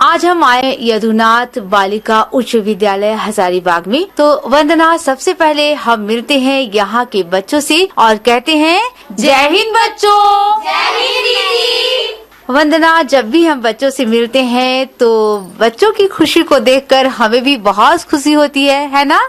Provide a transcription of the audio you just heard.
आज हम आए यदुनाथ बालिका उच्च विद्यालय हजारीबाग में। तो वंदना, सबसे पहले हम मिलते हैं यहाँ के बच्चों से और कहते हैं जय हिंद बच्चों। जय हिंद दीदी। वंदना, जब भी हम बच्चों से मिलते हैं तो बच्चों की खुशी को देखकर हमें भी बहुत खुशी होती है ना?